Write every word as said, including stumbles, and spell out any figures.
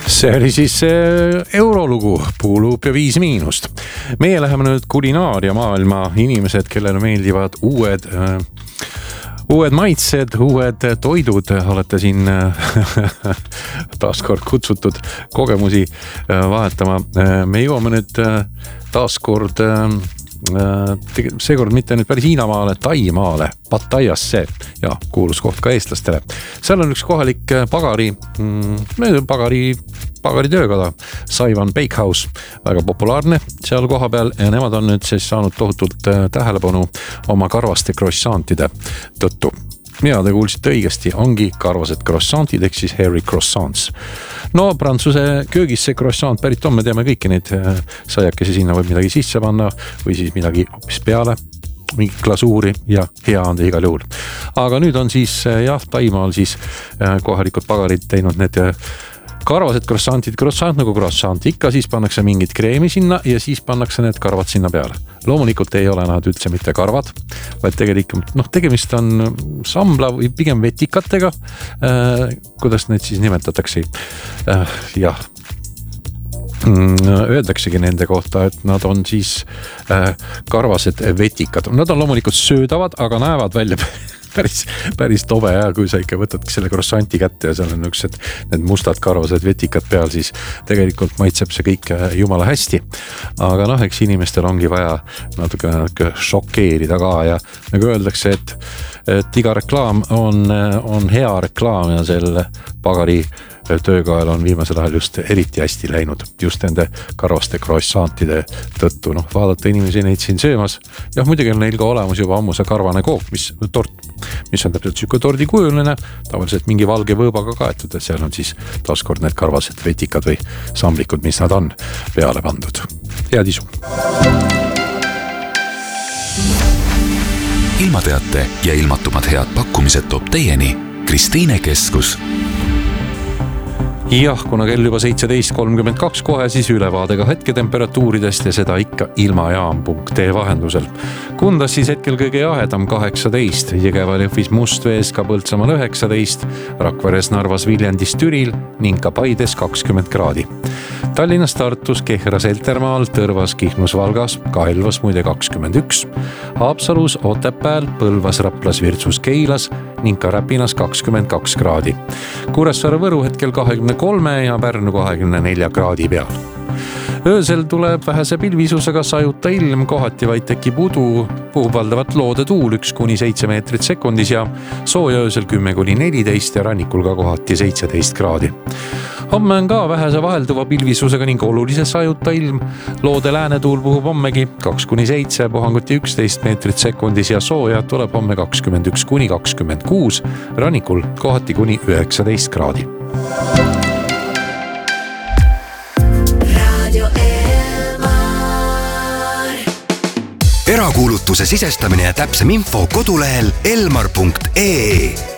See oli siis eurolugu, Puuluup ja viis miinust. Meie läheme nüüd kulinaaria maailma, inimesed, kellele meeldivad uued, uued maitsed, uued toidud. Olete siin taaskord kutsutud kogemusi vahetama. Me jõuame nüüd taaskord seekord mitte nüüd päris Hiinamaale, Taimaale, Pattajasse ja kuulus koht ka eestlastele. Seal on üks kohalik pagari, pagari, pagari töökoda, Saiwan Bakehouse, väga populaarne seal koha peal ja nemad on nüüd siis saanud tohutult tähelepanu oma karvaste croissantide tõttu. Ja te kuulsite õigesti, ongi karvased croissantid, ehk siis hairy croissants. No prantsuse köögis see croissant pärit on, me teame kõiki neid saiakesi, sinna võib midagi sisse panna või siis midagi hoopis peale, mingi glasuuri ja hea on ta igal juhul. Aga nüüd on siis jah, Taimaal siis kohalikud pagarid teinud need karvased croissantid, croissant nagu croissant, ikka siis pannakse mingit kreemi sinna ja siis pannakse need karvad sinna peale. Loomulikult ei ole nad üldse mitte karvad, vaid tegelikult, noh, tegemist on sambla või pigem vetikatega, äh, kuidas need siis nimetatakse. Äh, jah, öeldaksegi nende kohta, et nad on siis äh, karvased vetikad. Nad on loomulikult söödavad, aga näevad välja päris, päris tobe ja kui sa ikka võtadki selle croissanti kätte ja seal on üks, need mustad karvased vetikad peal, siis tegelikult maitseb see kõik jumala hästi. Aga noh, eks inimestel ongi vaja natuke, natuke šokeerida ka ja nagu öeldakse, et, et iga reklaam on, on hea reklaam ja selle pagari töökohal on viimasel ajal just eriti hästi läinud just nende karvaste croissantide tõttu. Noh, vaadata inimesi neid siin söömas. Jah, muidugi on neil ka olemas juba ammu see karvane kook, mis, tort, mis on täpselt süke tordi kujuline, tavaliselt mingi valge võõbaga kaetud, et seal on siis taaskord need karvased vetikad või samblikud, mis nad on peale pandud. Head isu! Ilmateate ja ilmatumad head pakkumised toob teieni Kristiine Keskus. Jah, kuna kell juba seitseteist kolmkümmend kaks kohe, siis ülevaadega hetketemperatuuridest ja seda ikka ilmajaam punkt ee vahendusel. Kundas siis hetkel kõige jahedam kaheksateist, Jõgeval Jõhvis Mustvees ka Põltsamaal üheksateist, Rakveres, Narvas, Viljandis, Türil ning ka Paides kakskümmend kraadi. Tallinnas, Tartus, Kehras, Eltermaal, Tõrvas, Kihnus, Valgas, Kaelvas muide kakskümmend üks, Haapsalus, Otepääl, Põlvas, Raplas, Virtsus, Keilas ning ka Räpinas kakskümmend kaks kraadi. Kuressaare, Võru hetkel kahekümne kolme ja Pärnu kahekümne nelja kraadi peal. Öösel tuleb vähese pilvisusega sajuta ilm, kohati vaid tekib udu, puhub valdavat loode tuul üks kuni seitse meetrit sekundis ja sooja öösel kümme kuni neliteist ja rannikul ka kohati seitseteist kraadi. Homme on ka vähese vahelduva pilvisusega ning olulise sajuta ilm. Loode läänetuul puhub hommegi kaks kuni seitse, puhanguti üksteist meetrit sekundis ja sooja tuleb homme kakskümmend üks kuni kakskümmend kuus, rannikul kohati kuni üheksateist kraadi. Erakuulutuse sisestamine ja täpsem info kodulehel elmar punkt ee.